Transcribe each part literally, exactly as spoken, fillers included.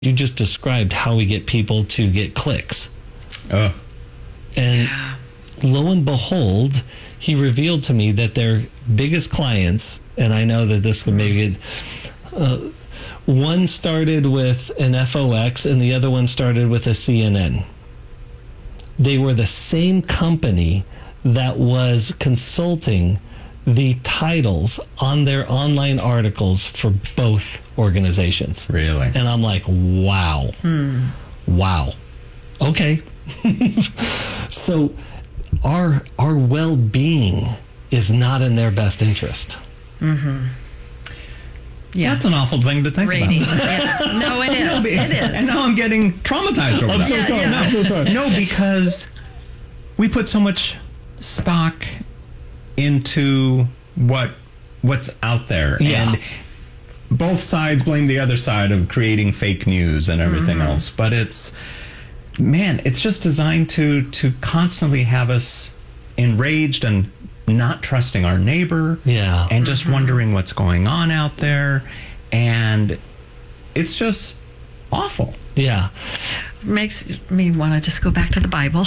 You just described how we get people to get clicks. Oh. And Yeah. lo and behold, he revealed to me that their biggest clients, and I know that this could maybe, uh, one started with an F O X and the other one started with a C N N. They were the same company that was consulting the titles on their online articles for both organizations. Really? And I'm like, wow. Hmm. Wow. Okay. So our our well-being is not in their best interest. Mm-hmm. Yeah. That's an awful thing to think Ratings. about. Yeah. No, it is. It is. And now I'm getting traumatized over I'm that. so Yeah, sorry. yeah. I'm so sorry. No, because we put so much stock into what what's out there. Yeah. And both sides blame the other side of creating fake news and everything Mm-hmm. else. But it's, man, it's just designed to to constantly have us enraged and not trusting our neighbor. Yeah. And just wondering what's going on out there. And it's just awful. Yeah. Makes me want to just go back to the Bible.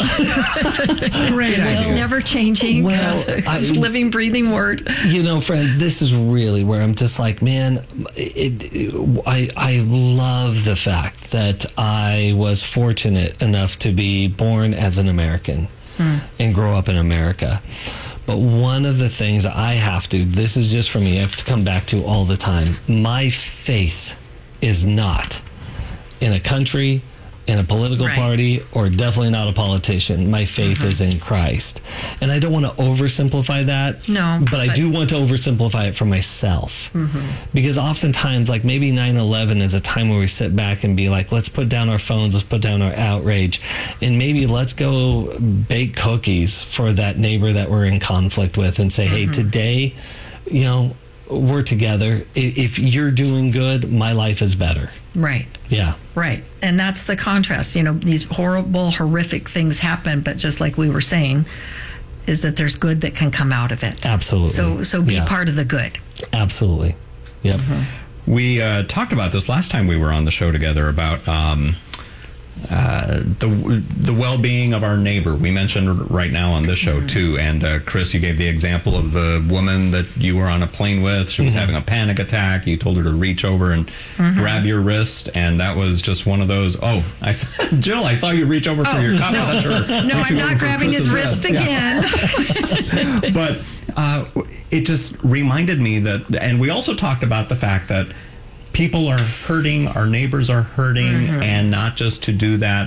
Great It's idea. never changing. Well, It's I- living, breathing word. You know, friends, this is really where I'm just like, man, it, it, I, I love the fact that I was fortunate enough to be born as an American and grow up in America. But one of the things I have to, this is just for me, I have to come back to all the time. My faith is not in a country, in a political Right. party, or definitely not a politician. My faith is in Christ. And I don't want to oversimplify that. No, But I but- do want to oversimplify it for myself. Because oftentimes, like maybe nine eleven is a time where we sit back and be like, let's put down our phones, let's put down our outrage, and maybe let's go bake cookies for that neighbor that we're in conflict with and say, hey, today, you know, we're together. I- If you're doing good, my life is better. Right. Yeah. Right. And that's the contrast. You know, these horrible, horrific things happen, but just like we were saying, is that there's good that can come out of it. Absolutely. So so be Yeah. part of the good. Absolutely. Yep. We uh, talked about this last time we were on the show together about um, uh, the the well-being of our neighbor. We mentioned right now on this show too. And uh, Chris, you gave the example of the woman that you were on a plane with. She was having a panic attack. You told her to reach over and grab your wrist, and that was just one of those. Oh, I saw, Jill, I saw you reach over for Oh, your cup. no. That's her. No, reaching I'm over not for grabbing his Chris's wrist again. but uh, it just reminded me that, and we also talked about the fact that people are hurting, our neighbors are hurting, and not just to do that,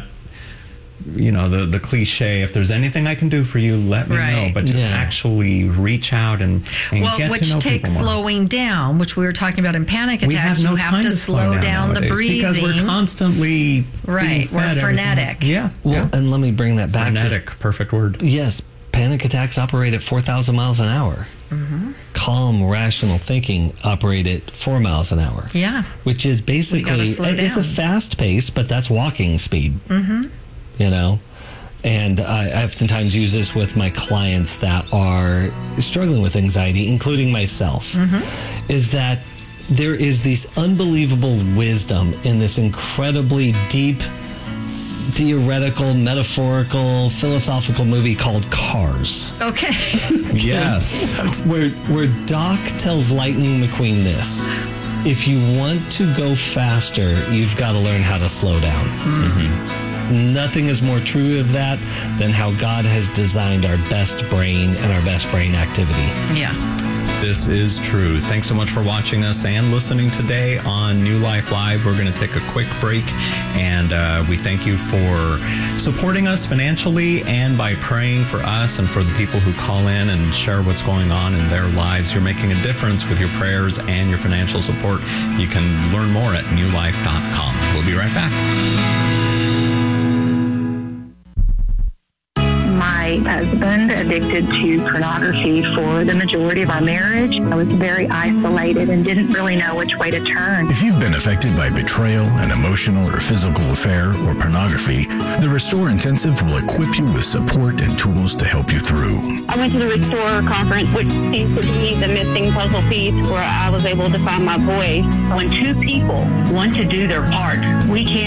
you know, the, the cliche, if there's anything I can do for you, let me know, Right. but to Yeah. actually reach out and, and Well, get which to know takes people more. slowing down, which we were talking about in panic We attacks. have no you have time to, to slow down, the nowadays breathing. because we're constantly Right, being we're fed everything frenetic. else. Yeah, Well, yeah. and let me bring that back frenetic, perfect word. to yes, panic attacks operate at four thousand miles an hour. Calm, rational thinking operate at four miles an hour. Yeah. Which is basically, slow it's a down. fast pace, but that's walking speed. Mm-hmm. You know? And I, I oftentimes use this with my clients that are struggling with anxiety, including myself, is that there is this unbelievable wisdom in this incredibly deep, theoretical, metaphorical, philosophical movie called Cars. Okay. Yes. Where where Doc tells Lightning McQueen this: if you want to go faster, you've got to learn how to slow down. Nothing is more true of that than how God has designed our best brain and our best brain activity. Yeah. This is true. Thanks so much for watching us and listening today on New Life Live. We're going to take a quick break, and uh, we thank you for supporting us financially and by praying for us and for the people who call in and share what's going on in their lives. You're making a difference with your prayers and your financial support. You can learn more at new life dot com. We'll be right back. My my husband addicted to pornography for the majority of our marriage. I was very isolated and didn't really know which way to turn. If you've been affected by betrayal, an emotional or physical affair, or pornography, the Restore Intensive will equip you with support and tools to help you through. I went to the Restore conference, which seems to be the missing puzzle piece where I was able to find my voice. When two people want to do their part, we can